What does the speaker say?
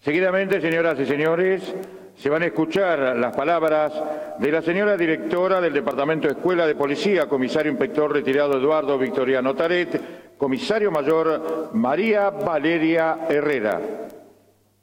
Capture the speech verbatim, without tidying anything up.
Seguidamente, señoras y señores, se van a escuchar las palabras de la señora directora del Departamento de Escuela de Policía, comisario inspector retirado Eduardo Victoriano Taret, comisario mayor María Valeria Herrera.